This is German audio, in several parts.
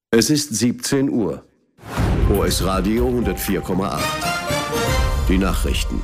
Es ist 17 Uhr. OS Radio 104,8. Die Nachrichten.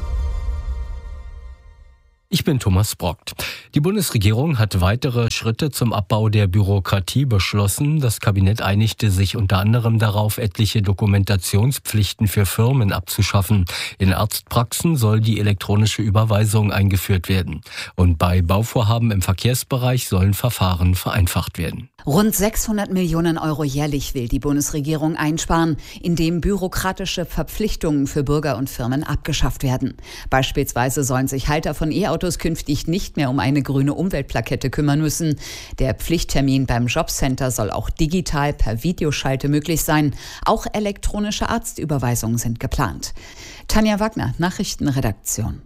Ich bin Thomas Brockt. Die Bundesregierung hat weitere Schritte zum Abbau der Bürokratie beschlossen. Das Kabinett einigte sich unter anderem darauf, etliche Dokumentationspflichten für Firmen abzuschaffen. In Arztpraxen soll die elektronische Überweisung eingeführt werden. Und bei Bauvorhaben im Verkehrsbereich sollen Verfahren vereinfacht werden. Rund 600 Millionen Euro jährlich will die Bundesregierung einsparen, indem bürokratische Verpflichtungen für Bürger und Firmen abgeschafft werden. Beispielsweise sollen sich Halter von E-Autos künftig nicht mehr um eine grüne Umweltplakette kümmern müssen. Der Pflichttermin beim Jobcenter soll auch digital per Videoschalte möglich sein. Auch elektronische Arztüberweisungen sind geplant. Tanja Wagner, Nachrichtenredaktion.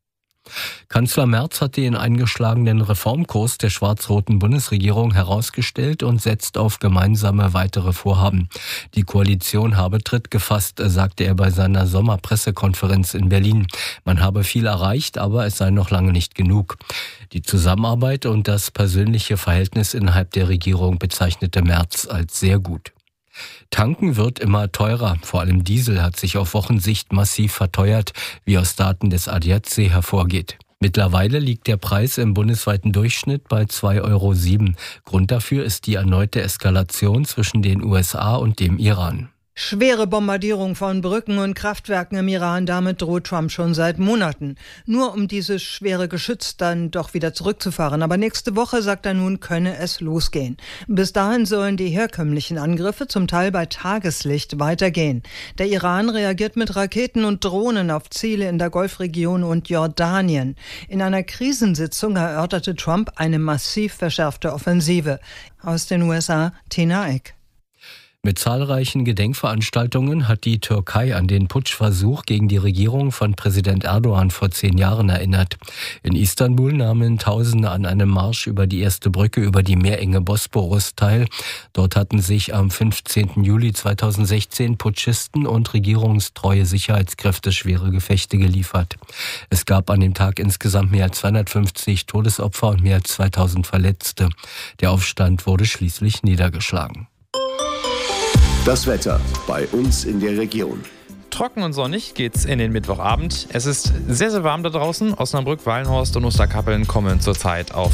Kanzler Merz hat den eingeschlagenen Reformkurs der schwarz-roten Bundesregierung herausgestellt und setzt auf gemeinsame weitere Vorhaben. Die Koalition habe Tritt gefasst, sagte er bei seiner Sommerpressekonferenz in Berlin. Man habe viel erreicht, aber es sei noch lange nicht genug. Die Zusammenarbeit und das persönliche Verhältnis innerhalb der Regierung bezeichnete Merz als sehr gut. Tanken wird immer teurer. Vor allem Diesel hat sich auf Wochensicht massiv verteuert, wie aus Daten des ADAC hervorgeht. Mittlerweile liegt der Preis im bundesweiten Durchschnitt bei 2,07 €. Grund dafür ist die erneute Eskalation zwischen den USA und dem Iran. Schwere Bombardierung von Brücken und Kraftwerken im Iran, damit droht Trump schon seit Monaten. Nur um dieses schwere Geschütz dann doch wieder zurückzufahren. Aber nächste Woche, sagt er nun, könne es losgehen. Bis dahin sollen die herkömmlichen Angriffe zum Teil bei Tageslicht weitergehen. Der Iran reagiert mit Raketen und Drohnen auf Ziele in der Golfregion und Jordanien. In einer Krisensitzung erörterte Trump eine massiv verschärfte Offensive. Aus den USA, Tina Eck. Mit zahlreichen Gedenkveranstaltungen hat die Türkei an den Putschversuch gegen die Regierung von Präsident Erdogan vor 10 Jahren erinnert. In Istanbul nahmen Tausende an einem Marsch über die erste Brücke über die meerenge Bosporus teil. Dort hatten sich am 15. Juli 2016 Putschisten und regierungstreue Sicherheitskräfte schwere Gefechte geliefert. Es gab an dem Tag insgesamt mehr als 250 Todesopfer und mehr als 2000 Verletzte. Der Aufstand wurde schließlich niedergeschlagen. Das Wetter bei uns in der Region. Trocken und sonnig geht's in den Mittwochabend. Es ist sehr, sehr warm da draußen. Osnabrück, Wallenhorst und Osterkappeln kommen zurzeit auf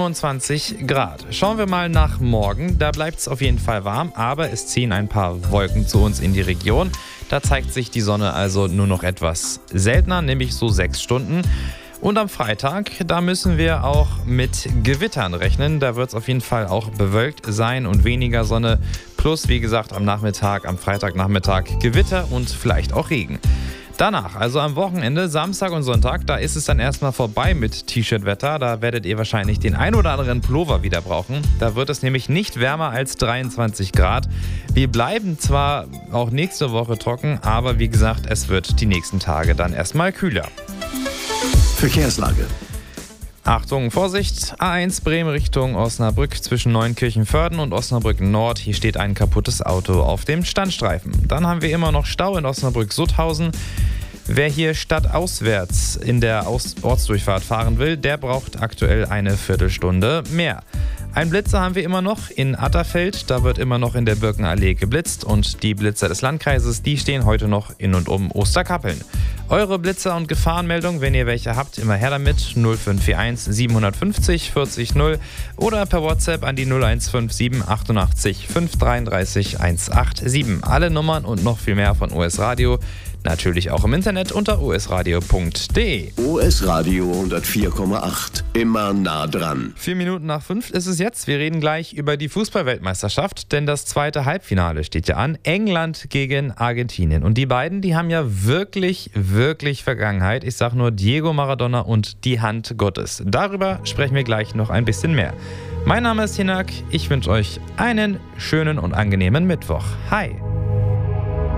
27 Grad. Schauen wir mal nach morgen. Da bleibt's auf jeden Fall warm, aber es ziehen ein paar Wolken zu uns in die Region. Da zeigt sich die Sonne also nur noch etwas seltener, nämlich so 6 Stunden. Und am Freitag, da müssen wir auch mit Gewittern rechnen. Da wird es auf jeden Fall auch bewölkt sein und weniger Sonne. Plus, wie gesagt, am Nachmittag, am Freitagnachmittag Gewitter und vielleicht auch Regen. Danach, also am Wochenende, Samstag und Sonntag, da ist es dann erstmal vorbei mit T-Shirt-Wetter. Da werdet ihr wahrscheinlich den ein oder anderen Pullover wieder brauchen. Da wird es nämlich nicht wärmer als 23 Grad. Wir bleiben zwar auch nächste Woche trocken, aber wie gesagt, es wird die nächsten Tage dann erstmal kühler. Verkehrslage. Achtung, Vorsicht, A1 Bremen Richtung Osnabrück zwischen Neunkirchen-Vörden und Osnabrück Nord. Hier steht ein kaputtes Auto auf dem Standstreifen. Dann haben wir immer noch Stau in Osnabrück-Sutthausen. Wer hier stadtauswärts in der Ortsdurchfahrt fahren will, der braucht aktuell eine Viertelstunde mehr. Ein Blitzer haben wir immer noch in Atterfeld. Da wird immer noch in der Birkenallee geblitzt. Und die Blitzer des Landkreises, die stehen heute noch in und um Osterkappeln. Eure Blitzer- und Gefahrenmeldung, wenn ihr welche habt, immer her damit. 0541 750 40 0 oder per WhatsApp an die 0157 88 533 187. Alle Nummern und noch viel mehr von OS Radio natürlich auch im Internet unter osradio.de. OS Radio 104,8. Immer nah dran. 4 Minuten nach 5 ist es jetzt. Wir reden gleich über die Fußball-Weltmeisterschaft, denn das zweite Halbfinale steht ja an. England gegen Argentinien. Und die beiden, die haben ja wirklich Vergangenheit. Ich sag nur Diego Maradona und die Hand Gottes. Darüber sprechen wir gleich noch ein bisschen mehr. Mein Name ist Hinak. Ich wünsche euch einen schönen und angenehmen Mittwoch. Hi!